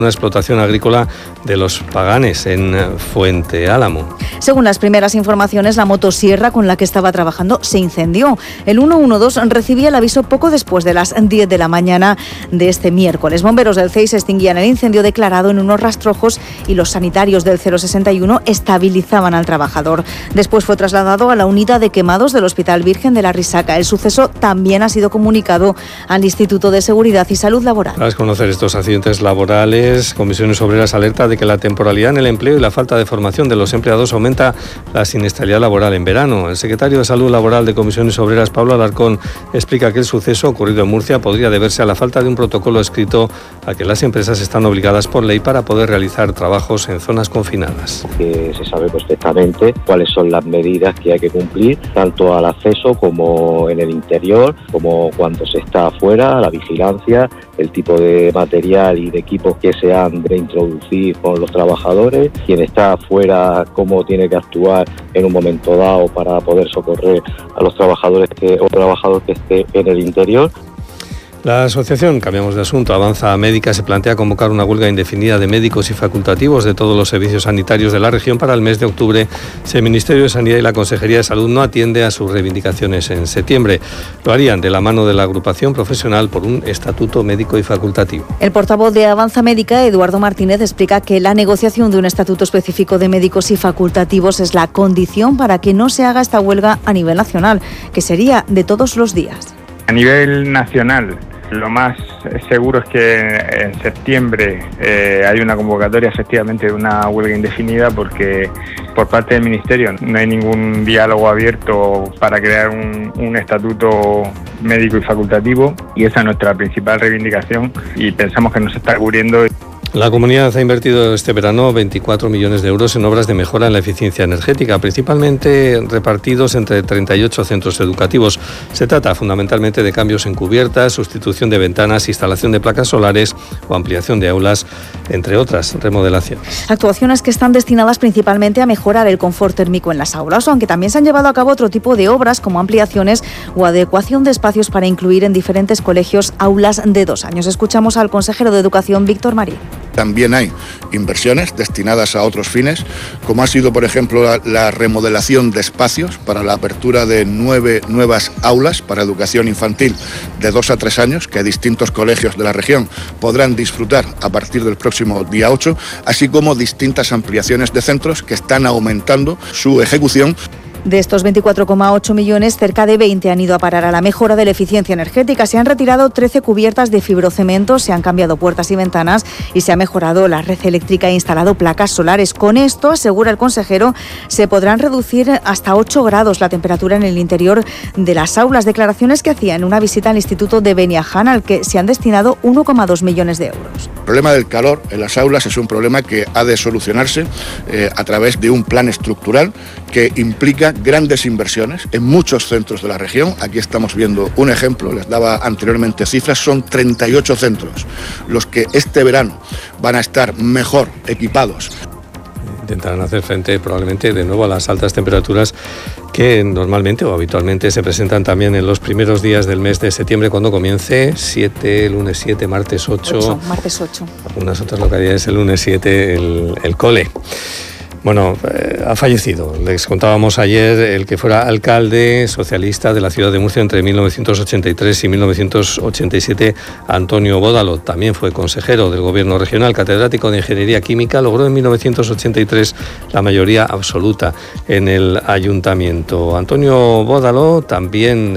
una explotación agrícola de los Paganes en Fuente Álamo. Según las primeras informaciones, la motosierra con la que estaba trabajando se incendió. El 112 recibía el aviso poco después de las 10 de la mañana de este miércoles. Bomberos del CEIS extinguían el incendio declarado en unos rastrojos y los sanitarios del 061 estabilizaban al trabajador. Después fue trasladado a la unidad de quemados del Hospital Virgen de la Risaca. El suceso también ha sido comunicado al Instituto de Seguridad y Salud Laboral. Tras conocer estos accidentes laborales, Comisiones Obreras alerta de que la temporalidad en el empleo y la falta de formación de los empleados aumenta la siniestralidad laboral en verano. El secretario de Salud Laboral de Comisiones Obreras, Pablo Alarcón, explica que el suceso ocurrido en Murcia podría deberse a la falta de un protocolo escrito al que las empresas están obligadas por ley para poder realizar trabajos en zonas confinadas. Que se sabe perfectamente cuáles son las medidas que hay que cumplir, tanto al acceso como en el interior, como cuando se está afuera, la vigilancia, el tipo de material y de equipos que se han de introducir con los trabajadores, quien está afuera, cómo tiene que actuar en un momento dado para poder socorrer a los trabajadores que esté en el interior. La asociación, cambiamos de asunto, Avanza Médica, se plantea convocar una huelga indefinida de médicos y facultativos de todos los servicios sanitarios de la región para el mes de octubre si el Ministerio de Sanidad y la Consejería de Salud no atiende a sus reivindicaciones en septiembre. Lo harían de la mano de la agrupación profesional por un estatuto médico y facultativo. El portavoz de Avanza Médica, Eduardo Martínez, explica que la negociación de un estatuto específico de médicos y facultativos es la condición para que no se haga esta huelga a nivel nacional, que sería de todos los días. A nivel nacional, lo más seguro es que en septiembre hay una convocatoria efectivamente de una huelga indefinida, porque por parte del Ministerio no hay ningún diálogo abierto para crear un estatuto médico y facultativo, y esa es nuestra principal reivindicación y pensamos que no se está cubriendo. La comunidad ha invertido este verano 24 millones de euros en obras de mejora en la eficiencia energética, principalmente repartidos entre 38 centros educativos. Se trata fundamentalmente de cambios en cubiertas, sustitución de ventanas, instalación de placas solares o ampliación de aulas, entre otras remodelaciones. Actuaciones que están destinadas principalmente a mejorar el confort térmico en las aulas, aunque también se han llevado a cabo otro tipo de obras como ampliaciones o adecuación de espacios para incluir en diferentes colegios aulas de 2 años. Escuchamos al consejero de Educación, Víctor Marín. También hay inversiones destinadas a otros fines, como ha sido, por ejemplo, la remodelación de espacios para la apertura de 9 nuevas aulas para educación infantil de 2 a 3 años, que distintos colegios de la región podrán disfrutar a partir del próximo día 8, así como distintas ampliaciones de centros que están aumentando su ejecución. De estos 24,8 millones, cerca de 20 han ido a parar a la mejora de la eficiencia energética. Se han retirado 13 cubiertas de fibrocemento, se han cambiado puertas y ventanas y se ha mejorado la red eléctrica e instalado placas solares. Con esto, asegura el consejero, se podrán reducir hasta 8 grados la temperatura en el interior de las aulas. Declaraciones que hacía en una visita al Instituto de Beniaján, al que se han destinado 1,2 millones de euros. El problema del calor en las aulas es un problema que ha de solucionarse a través de un plan estructural que implica grandes inversiones en muchos centros de la región. Aquí estamos viendo un ejemplo, les daba anteriormente cifras, son 38 centros los que este verano van a estar mejor equipados. Intentarán hacer frente probablemente de nuevo a las altas temperaturas que normalmente o habitualmente se presentan también en los primeros días del mes de septiembre, cuando comience lunes 7, martes 8. Martes 8. Algunas otras localidades el lunes 7 el cole. Bueno, ha fallecido. Les contábamos ayer el que fuera alcalde socialista de la ciudad de Murcia entre 1983 y 1987, Antonio Bódalo. También fue consejero del gobierno regional, catedrático de Ingeniería Química. Logró en 1983 la mayoría absoluta en el ayuntamiento. Antonio Bódalo también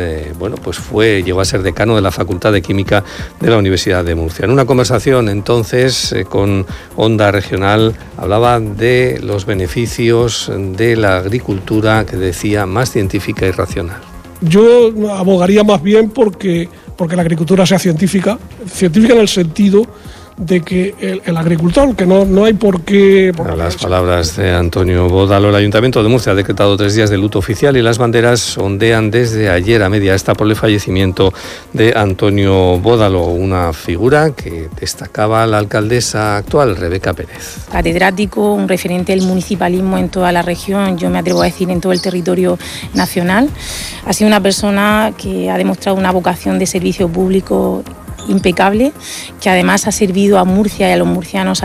llegó a ser decano de la Facultad de Química de la Universidad de Murcia. En una conversación entonces con Onda Regional hablaba de los beneficios de la agricultura, que decía, más científica y racional. Yo abogaría más bien porque la agricultura sea científica en el sentido de que el agricultor, que no hay por qué... A las palabras de Antonio Bódalo, el Ayuntamiento de Murcia ha decretado 3 días de luto oficial y las banderas ondean desde ayer a media asta por el fallecimiento de Antonio Bódalo, una figura que destacaba la alcaldesa actual, Rebeca Pérez. Catedrático, un referente del municipalismo en toda la región, yo me atrevo a decir en todo el territorio nacional. Ha sido una persona que ha demostrado una vocación de servicio público impecable, que además ha servido a Murcia y a los murcianos